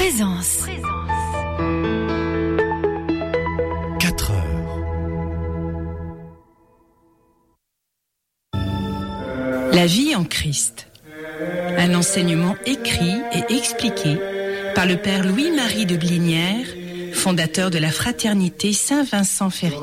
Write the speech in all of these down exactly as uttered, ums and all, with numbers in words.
Présence. quatre heures. La vie en Christ. Un enseignement écrit et expliqué par le père Louis-Marie de Blinière, fondateur de la fraternité Saint-Vincent-Ferrier.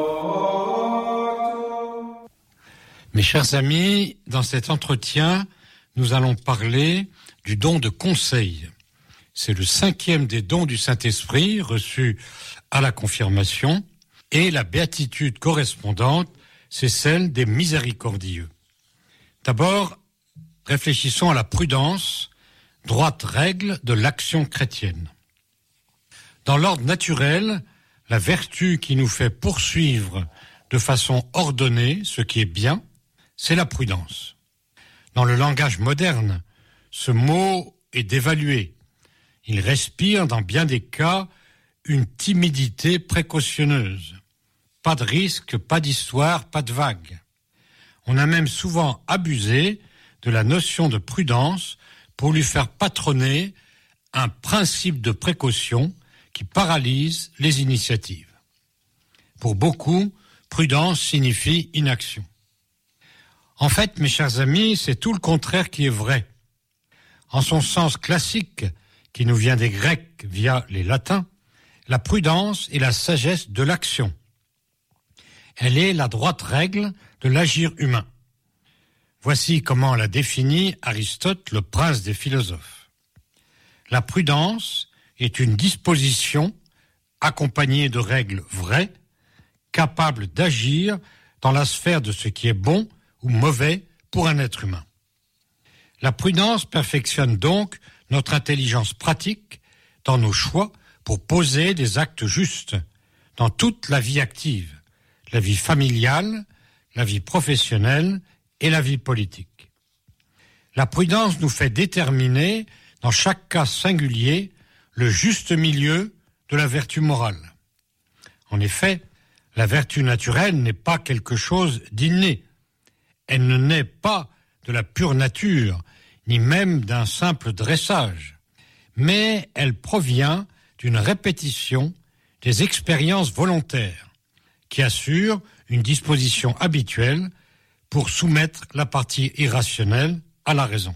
Mes chers amis, dans cet entretien, nous allons parler du don de conseil. C'est le cinquième des dons du Saint-Esprit reçus à la confirmation, et la béatitude correspondante, c'est celle des miséricordieux. D'abord, réfléchissons à la prudence, droite règle de l'action chrétienne. Dans l'ordre naturel, la vertu qui nous fait poursuivre de façon ordonnée ce qui est bien, c'est la prudence. Dans le langage moderne, ce mot est dévalué. Il respire, dans bien des cas, une timidité précautionneuse. Pas de risque, pas d'histoire, pas de vague. On a même souvent abusé de la notion de prudence pour lui faire patronner un principe de précaution qui paralyse les initiatives. Pour beaucoup, prudence signifie inaction. En fait, mes chers amis, c'est tout le contraire qui est vrai. En son sens classique, qui nous vient des Grecs via les Latins, la prudence est la sagesse de l'action. Elle est la droite règle de l'agir humain. Voici comment l'a défini Aristote, le prince des philosophes. La prudence est une disposition accompagnée de règles vraies, capable d'agir dans la sphère de ce qui est bon ou mauvais pour un être humain. La prudence perfectionne donc notre intelligence pratique dans nos choix pour poser des actes justes dans toute la vie active, la vie familiale, la vie professionnelle et la vie politique. La prudence nous fait déterminer, dans chaque cas singulier, le juste milieu de la vertu morale. En effet, la vertu naturelle n'est pas quelque chose d'inné. Elle ne naît pas de la pure nature, ni même d'un simple dressage, mais elle provient d'une répétition des expériences volontaires qui assurent une disposition habituelle pour soumettre la partie irrationnelle à la raison.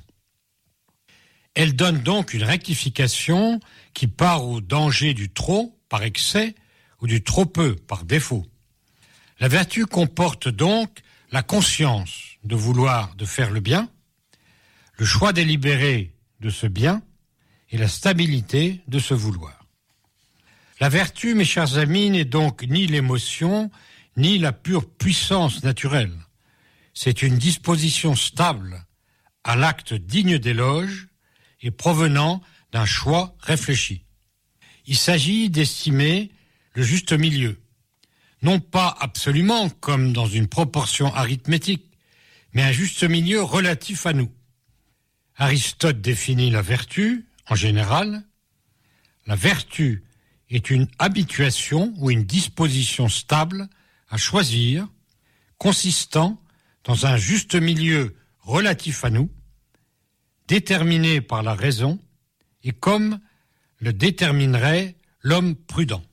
Elle donne donc une rectification qui part au danger du trop par excès ou du trop peu par défaut. La vertu comporte donc la conscience de vouloir de faire le bien, le choix délibéré de ce bien et la stabilité de ce vouloir. La vertu, mes chers amis, n'est donc ni l'émotion, ni la pure puissance naturelle. C'est une disposition stable, à l'acte digne d'éloge et provenant d'un choix réfléchi. Il s'agit d'estimer le juste milieu, non pas absolument comme dans une proportion arithmétique, mais un juste milieu relatif à nous. Aristote définit la vertu, en général. La vertu est une habituation ou une disposition stable à choisir, consistant dans un juste milieu relatif à nous, déterminé par la raison et comme le déterminerait l'homme prudent.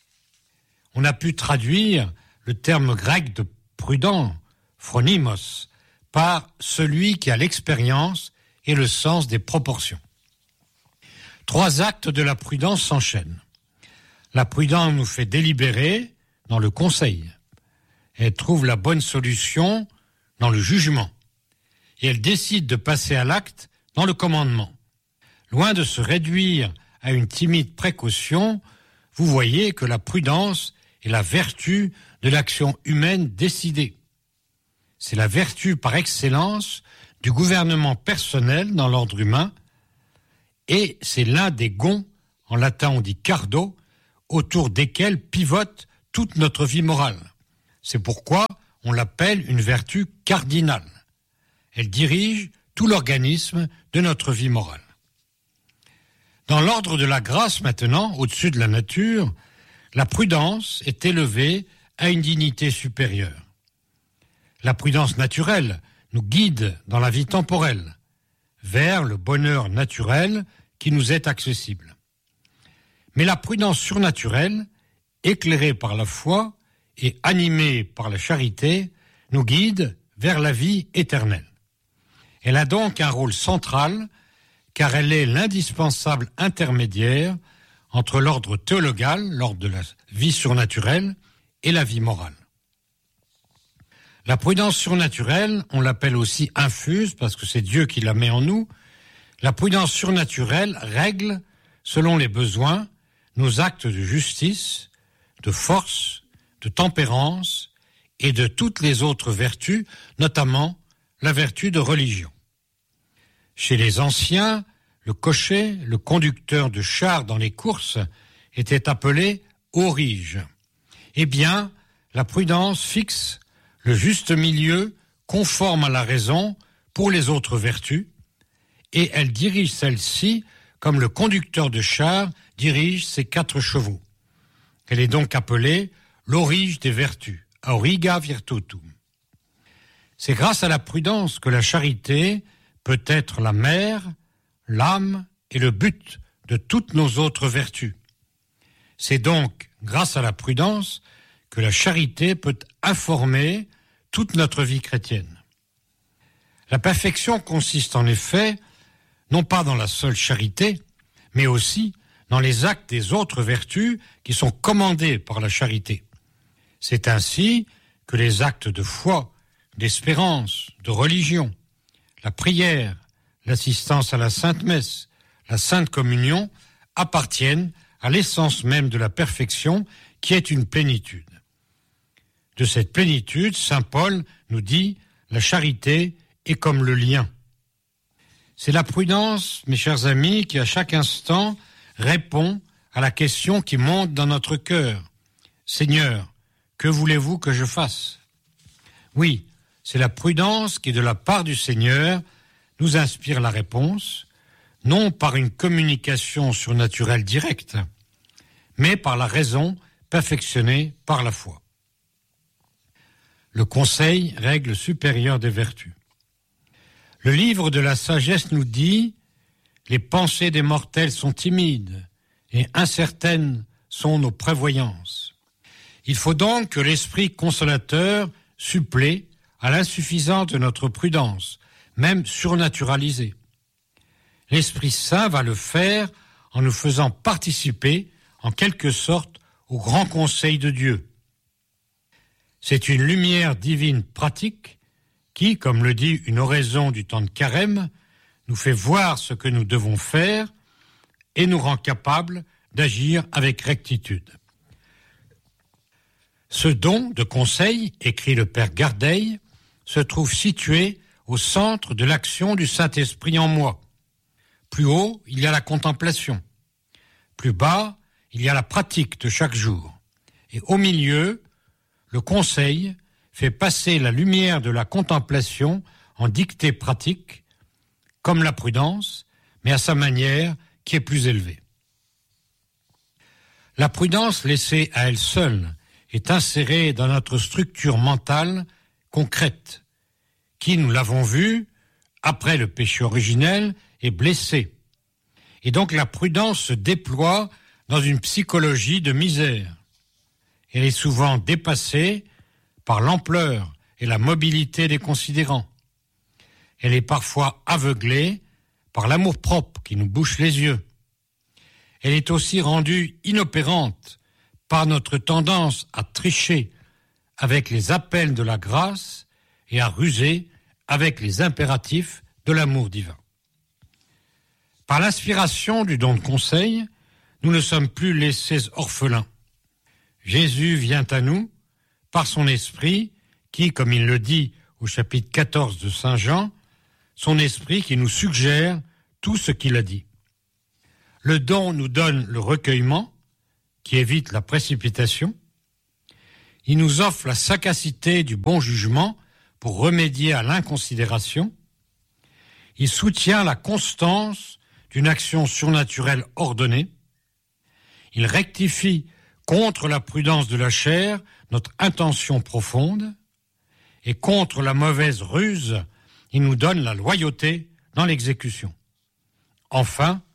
On a pu traduire le terme grec de prudent, phronimos, par celui qui a l'expérience et le sens des proportions. Trois actes de la prudence s'enchaînent. La prudence nous fait délibérer dans le conseil. Elle trouve la bonne solution dans le jugement. Et elle décide de passer à l'acte dans le commandement. Loin de se réduire à une timide précaution, vous voyez que la prudence est la vertu de l'action humaine décidée. C'est la vertu par excellence du gouvernement personnel dans l'ordre humain, et c'est l'un des gonds, en latin on dit cardo, autour desquels pivote toute notre vie morale. C'est pourquoi on l'appelle une vertu cardinale. Elle dirige tout l'organisme de notre vie morale. Dans l'ordre de la grâce maintenant, au-dessus de la nature, la prudence est élevée à une dignité supérieure. La prudence naturelle nous guide dans la vie temporelle, vers le bonheur naturel qui nous est accessible. Mais la prudence surnaturelle, éclairée par la foi et animée par la charité, nous guide vers la vie éternelle. Elle a donc un rôle central, car elle est l'indispensable intermédiaire entre l'ordre théologal, l'ordre de la vie surnaturelle, et la vie morale. La prudence surnaturelle, on l'appelle aussi infuse, parce que c'est Dieu qui la met en nous. La prudence surnaturelle règle, selon les besoins, nos actes de justice, de force, de tempérance et de toutes les autres vertus, notamment la vertu de religion. Chez les anciens, le cocher, le conducteur de chars dans les courses, était appelé aurige. Eh bien, la prudence fixe le juste milieu conforme à la raison pour les autres vertus, et elle dirige celle-ci comme le conducteur de char dirige ses quatre chevaux. Elle est donc appelée l'aurige des vertus, auriga virtutum. C'est grâce à la prudence que la charité peut être la mère, l'âme et le but de toutes nos autres vertus. C'est donc grâce à la prudence que la charité peut informer toute notre vie chrétienne. La perfection consiste en effet, non pas dans la seule charité, mais aussi dans les actes des autres vertus qui sont commandés par la charité. C'est ainsi que les actes de foi, d'espérance, de religion, la prière, l'assistance à la Sainte Messe, la Sainte Communion appartiennent à l'essence même de la perfection qui est une plénitude. De cette plénitude, saint Paul nous dit « la charité est comme le lien ». C'est la prudence, mes chers amis, qui à chaque instant répond à la question qui monte dans notre cœur. « Seigneur, que voulez-vous que je fasse ?» Oui, c'est la prudence qui, de la part du Seigneur, nous inspire la réponse, non par une communication surnaturelle directe, mais par la raison perfectionnée par la foi. Le conseil, règle supérieure des vertus. Le livre de la sagesse nous dit « Les pensées des mortels sont timides et incertaines sont nos prévoyances. » Il faut donc que l'esprit consolateur supplée à l'insuffisance de notre prudence, même surnaturalisée. L'Esprit Saint va le faire en nous faisant participer, en quelque sorte, au grand conseil de Dieu. C'est une lumière divine pratique qui, comme le dit une oraison du temps de Carême, nous fait voir ce que nous devons faire et nous rend capables d'agir avec rectitude. Ce don de conseil, écrit le Père Gardeil, se trouve situé au centre de l'action du Saint-Esprit en moi. Plus haut, il y a la contemplation. Plus bas, il y a la pratique de chaque jour. Et au milieu, le conseil fait passer la lumière de la contemplation en dictée pratique, comme la prudence, mais à sa manière qui est plus élevée. La prudence laissée à elle seule est insérée dans notre structure mentale concrète, qui, nous l'avons vu, après le péché originel, est blessée. Et donc la prudence se déploie dans une psychologie de misère. Elle est souvent dépassée par l'ampleur et la mobilité des considérants. Elle est parfois aveuglée par l'amour-propre qui nous bouche les yeux. Elle est aussi rendue inopérante par notre tendance à tricher avec les appels de la grâce et à ruser avec les impératifs de l'amour divin. Par l'inspiration du don de conseil, nous ne sommes plus laissés orphelins. Jésus vient à nous par son esprit qui, comme il le dit au chapitre quatorze de Saint Jean, son esprit qui nous suggère tout ce qu'il a dit. Le don nous donne le recueillement qui évite la précipitation. Il nous offre la sagacité du bon jugement pour remédier à l'inconsidération. Il soutient la constance d'une action surnaturelle ordonnée. Il rectifie contre la prudence de la chair notre intention profonde, et contre la mauvaise ruse, il nous donne la loyauté dans l'exécution. Enfin,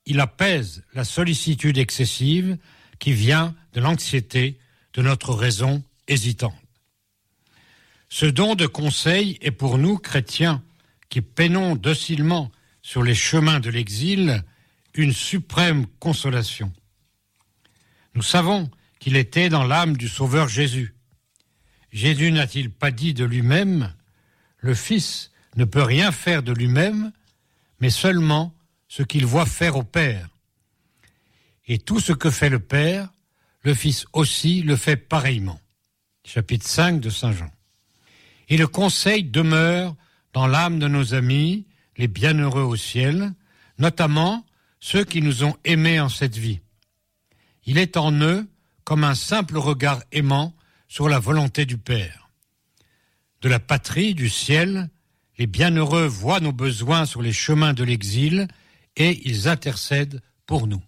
il apaise la sollicitude excessive qui vient de l'anxiété de notre raison hésitante. Ce don de conseil est pour nous, chrétiens, qui peinons docilement sur les chemins de l'exil, une suprême consolation. Nous savons qu'il était dans l'âme du Sauveur Jésus. Jésus n'a-t-il pas dit de lui-même « Le Fils ne peut rien faire de lui-même, mais seulement ce qu'il voit faire au Père. Et tout ce que fait le Père, le Fils aussi le fait pareillement. » Chapitre cinq de Saint Jean. Et le conseil demeure dans l'âme de nos amis, les bienheureux au ciel, notamment ceux qui nous ont aimés en cette vie. Il est en eux comme un simple regard aimant sur la volonté du Père. De la patrie, du ciel, les bienheureux voient nos besoins sur les chemins de l'exil et ils intercèdent pour nous.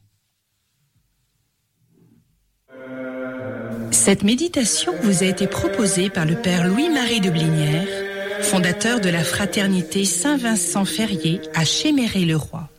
Cette méditation vous a été proposée par le Père Louis-Marie de Blinière, fondateur de la Fraternité Saint-Vincent-Ferrier à Chéméré-le-Roi.